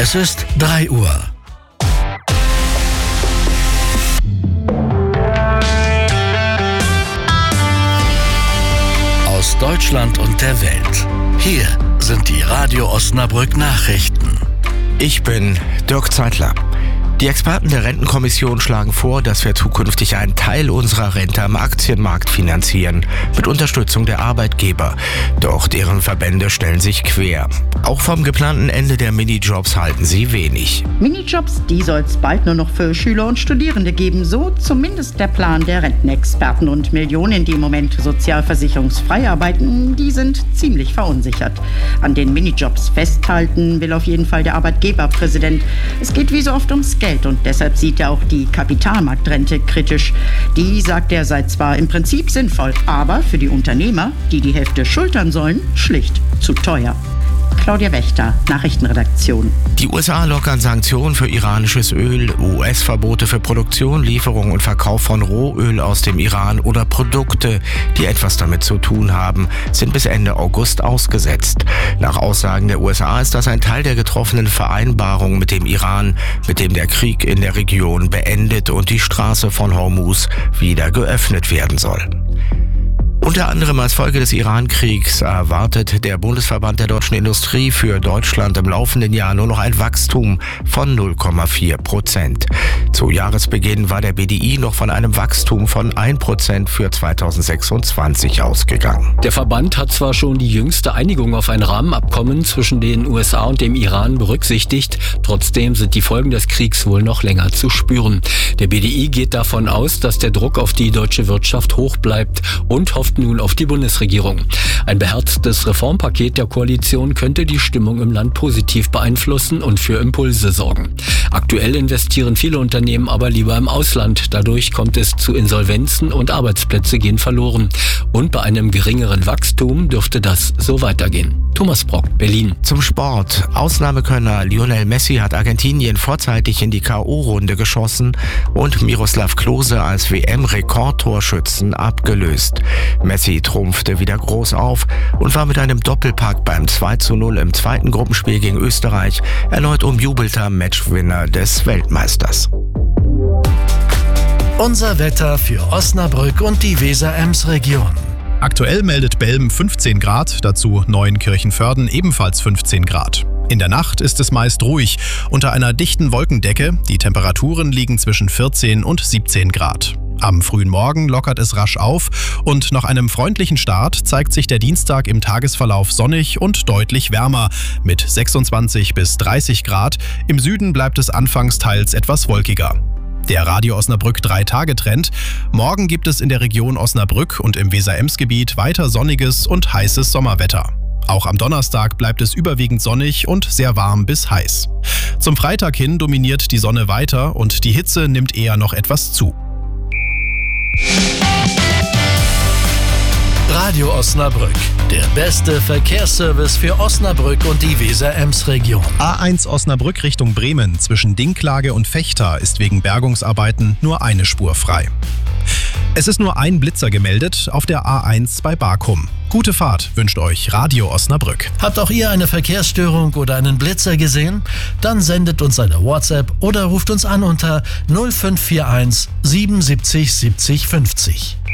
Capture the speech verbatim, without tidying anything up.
Es ist drei Uhr. Aus Deutschland und der Welt. Hier sind die Radio Osnabrück Nachrichten. Ich bin Dirk Zeitler. Die Experten der Rentenkommission schlagen vor, dass wir zukünftig einen Teil unserer Rente am Aktienmarkt finanzieren, mit Unterstützung der Arbeitgeber. Doch deren Verbände stellen sich quer. Auch vom geplanten Ende der Minijobs halten sie wenig. Minijobs, die soll es bald nur noch für Schüler und Studierende geben. So zumindest der Plan der Rentenexperten. Und Millionen, die im Moment sozialversicherungsfrei arbeiten, die sind ziemlich verunsichert. An den Minijobs festhalten will auf jeden Fall der Arbeitgeberpräsident. Es geht wie so oft ums Geld. Und deshalb sieht er auch die Kapitalmarktrente kritisch. Die, sagt er, sei zwar im Prinzip sinnvoll, aber für die Unternehmer, die die Hälfte schultern sollen, schlicht zu teuer. Claudia Wächter, Nachrichtenredaktion. Die U S A lockern Sanktionen für iranisches Öl, U S-Verbote für Produktion, Lieferung und Verkauf von Rohöl aus dem Iran oder Produkte, die etwas damit zu tun haben, sind bis Ende August ausgesetzt. Nach Aussagen der U S A ist das ein Teil der getroffenen Vereinbarung mit dem Iran, mit dem der Krieg in der Region beendet und die Straße von Hormuz wieder geöffnet werden soll. Unter anderem als Folge des Iran-Kriegs erwartet der Bundesverband der deutschen Industrie für Deutschland im laufenden Jahr nur noch ein Wachstum von null Komma vier Prozent. Zu Jahresbeginn war der B D I noch von einem Wachstum von ein Prozent für zweitausendsechsundzwanzig ausgegangen. Der Verband hat zwar schon die jüngste Einigung auf ein Rahmenabkommen zwischen den U S A und dem Iran berücksichtigt, trotzdem sind die Folgen des Kriegs wohl noch länger zu spüren. Der B D I geht davon aus, dass der Druck auf die deutsche Wirtschaft hoch bleibt und hofft nun auf die Bundesregierung. Ein beherztes Reformpaket der Koalition könnte die Stimmung im Land positiv beeinflussen und für Impulse sorgen. Aktuell investieren viele Unternehmen aber lieber im Ausland. Dadurch kommt es zu Insolvenzen und Arbeitsplätze gehen verloren. Und bei einem geringeren Wachstum dürfte das so weitergehen. Thomas Brock, Berlin. Zum Sport. Ausnahmekönner Lionel Messi hat Argentinien vorzeitig in die K O-Runde geschossen und Miroslav Klose als W M-Rekordtorschützen abgelöst. Messi trumpfte wieder groß auf und war mit einem Doppelpack beim zwei zu null im zweiten Gruppenspiel gegen Österreich erneut umjubelter Matchwinner des Weltmeisters. Unser Wetter für Osnabrück und die Weser-Ems-Region. Aktuell meldet Belm fünfzehn Grad, dazu Neuenkirchen-Vörden ebenfalls fünfzehn Grad. In der Nacht ist es meist ruhig, unter einer dichten Wolkendecke. Die Temperaturen liegen zwischen vierzehn und siebzehn Grad. Am frühen Morgen lockert es rasch auf und nach einem freundlichen Start zeigt sich der Dienstag im Tagesverlauf sonnig und deutlich wärmer mit sechsundzwanzig bis dreißig Grad. Im Süden bleibt es anfangs teils etwas wolkiger. Der Radio Osnabrück drei-Tage-Trend. Morgen gibt es in der Region Osnabrück und im Weser-Ems-Gebiet weiter sonniges und heißes Sommerwetter. Auch am Donnerstag bleibt es überwiegend sonnig und sehr warm bis heiß. Zum Freitag hin dominiert die Sonne weiter und die Hitze nimmt eher noch etwas zu. Radio Osnabrück, der beste Verkehrsservice für Osnabrück und die Weser-Ems-Region. A eins Osnabrück Richtung Bremen zwischen Dinklage und Vechta ist wegen Bergungsarbeiten nur eine Spur frei. Es ist nur ein Blitzer gemeldet auf der A eins bei Barkum. Gute Fahrt wünscht euch Radio Osnabrück. Habt auch ihr eine Verkehrsstörung oder einen Blitzer gesehen? Dann sendet uns eine WhatsApp oder ruft uns an unter null fünf vier eins siebenundsiebzig siebzig fünfzig.